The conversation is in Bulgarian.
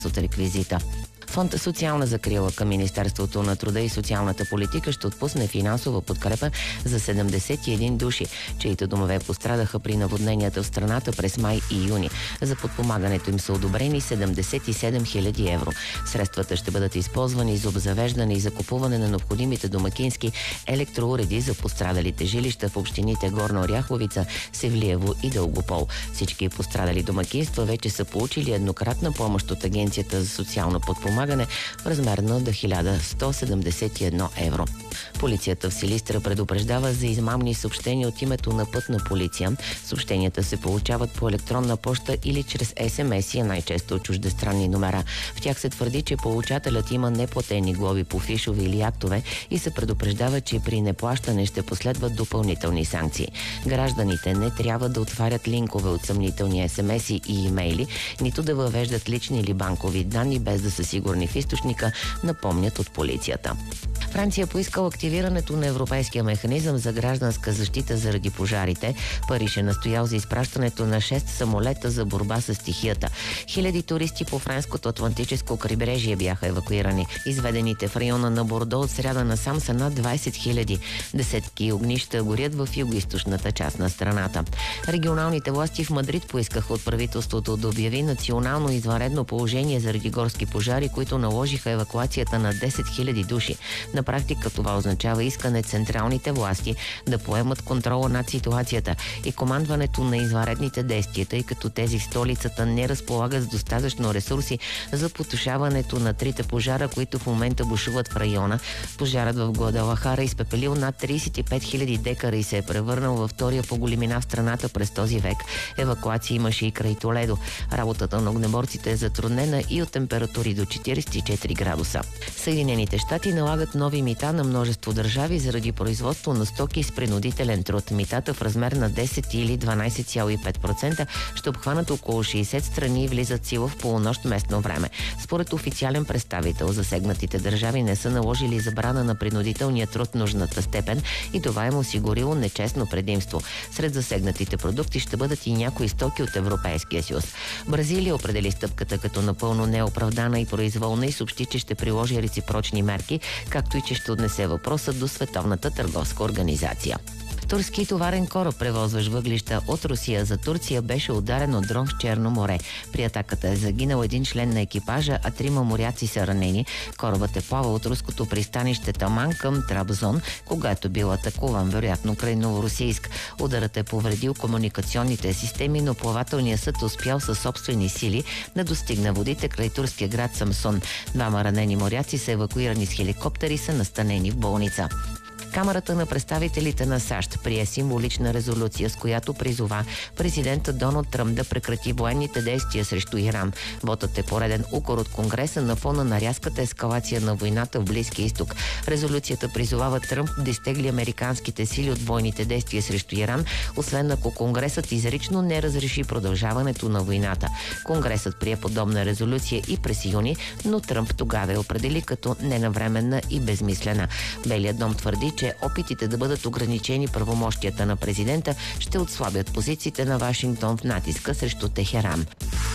от реквизита. Фонд "Социална закрила" към Министерството на труда и социалната политика ще отпусне финансова подкрепа за 71 души, чието домове пострадаха при наводненията в страната през май и юни. За подпомагането им са одобрени 77 000 евро. Средствата ще бъдат използвани за обзавеждане и закупуване на необходимите домакински електроуреди за пострадалите жилища в общините Горна Оряховица, Севлиево и Дългопол. Всички пострадали домакинства вече са получили еднократна помощ от Агенцията за социално подпомагане в размер на до 1171 евро. Полицията в Силистра предупреждава за измамни съобщения от името на Пътна полиция. Съобщенията се получават по електронна поща или чрез СМС и най-често от чуждестранни номера. В тях се твърди, че получателят има неплатени глоби по фишове или актове и се предупреждава, че при неплащане ще последват допълнителни санкции. Гражданите не трябва да отварят линкове от съмнителни СМС-и и имейли, нито да въвеждат лични или банкови данни без да са сигурни в източника, напомнят от полицията. Франция поискала активирането на Европейския механизъм за гражданска защита заради пожарите. Париж е настоял за изпращането на 6 самолета за борба с стихията. Хиляди туристи по френското Атлантическо крайбрежие бяха евакуирани. Изведените в района на Бордо от сряда насам са над 20 000. Десетки огнища горят в югоизточната част на страната. Регионалните власти в Мадрид поискаха от правителството да обяви национално извънредно положение заради горски пожари, които наложиха евакуацията на 10 000 души. На практика това означава искане централните власти да поемат контрола над ситуацията и командването на извънредните действия, тъй като тези в столицата не разполагат с достатъчно ресурси за потушаването на 3 пожара, които в момента бушуват в района. Пожарът в Гвадалахара изпепелил над 35 000 декара и се е превърнал във втория по големина в страната през този век. Евакуации имаше и край Толедо. Работата на огнеборците е затруднена и от температури до 44 градуса. Съединените щати налагат нови мита на множество държави заради производство на стоки с принудителен труд. Митата в размер на 10 или 12,5% ще обхванат около 60 страни и влизат сила в полунощ местно време. Според официален представител, засегнатите държави не са наложили забрана на принудителния труд в нужната степен и това им осигурило нечестно предимство. Сред засегнатите продукти ще бъдат и някои стоки от Европейския съюз. Бразилия определи стъпката като напълно неоправдана и произволна и съобщи, че ще приложи реципрочни мерки, както и че ще отнесе въпроса до Световната търговска организация. Турски товарен кораб, превозващ въглища от Русия за Турция, беше ударен от дрон в Черно море. При атаката е загинал един член на екипажа, а 3 моряци са ранени. Корабът е плавал от руското пристанище Таман към Трабзон, когато бил атакуван, вероятно край Новоросийск. Ударът е повредил комуникационните системи, но плавателният съд успял със собствени сили да достигне водите край турския град Самсон. 2 ранени моряци са евакуирани с хеликоптери и са настанени в болница. Камарата на представителите на САЩ прие символична резолюция, с която призова президента Доналд Тръмп да прекрати военните действия срещу Иран. Вотът е пореден укор от Конгреса на фона на рязката ескалация на войната в Близкия изток. Резолюцията призовава Тръмп да изтегли американските сили от бойните действия срещу Иран, освен ако Конгресът изрично не разреши продължаването на войната. Конгресът прие подобна резолюция и през юни, но Тръмп тогава я определи като ненавременна и безмислена. Белият дом твърди, че опитите да бъдат ограничени правомощията на президента ще отслабят позициите на Вашингтон в натиска срещу Техеран.